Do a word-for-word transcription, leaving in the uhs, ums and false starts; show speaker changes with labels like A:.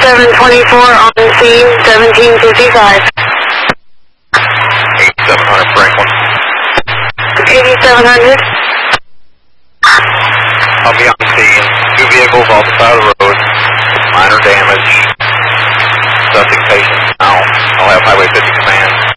A: eighty-seven twenty-four on scene, seventeen fifty-five.
B: eighty-seven hundred Franklin.
A: eighty-seven hundred.
B: I'll be on scene. Two vehicles off the side of the road. Minor damage. Assessing patients now. I'll have Highway fifty command.